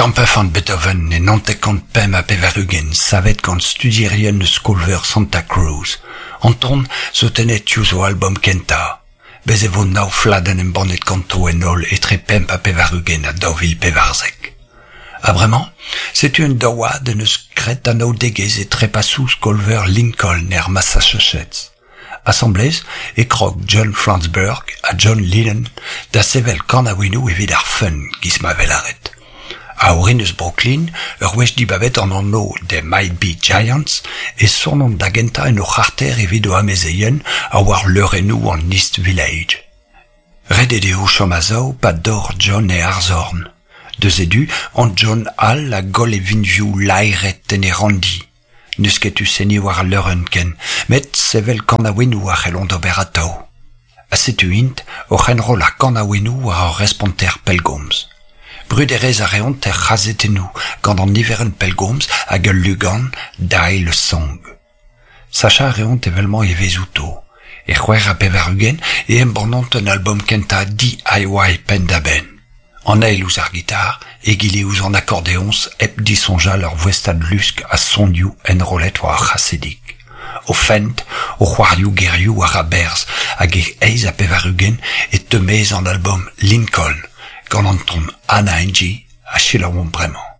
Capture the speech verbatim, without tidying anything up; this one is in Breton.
Kampen van Beethoven en nante kant pem a pevarugen savet kant studierien eus kolver Santa Cruz. Anton zo tenet zo album kenta. Bez evo nao fladen en bandet kanto en ol etre pem a pevarugen a daovil pevarzek. Abremañ, setu un daouad en eus kret anao degez e trepasous kolver Lincoln er Massachusetts. Assemblez e krog John Franzberg a John Lennon da sevel kanaouenou evit ar fun giz ma velaret. A orin eus Brooklyn, ur wech dibavet an anno de Might Be Giants e sonon da genta en o c'harter evit o amezeien a war leurennou an East Village. Redet eo chom a zao pa dor John e Arzorn. Deus edu an John Hall a gol e vinvioù lairet en e randi. Neus ket u seni war leuren ken, met sevel kanaouenou a c'hellon d'ober a tao. A setu int, o c'henrol ar kanaouenou a o responter pelgomz. Bruderez a reont er c'hazetenou gant an niveren pelgomz hag ul lugan dae le song. Sacha a reont evelman e vezouto, e c'hwer a pevarugen e embornant un album kenta D I Y pendaben. An ael ouz ar gitar, e gile ouz an akkordeons ep disonjal ur voestad lusk a sondioù en rolet war ar c'hasedik. O fent, o c'hoarioù gerioù war a berz hag e eiz a pevarugen e teumez an album Lincoln, gant an ton Anna N G a chilaouan bremañ.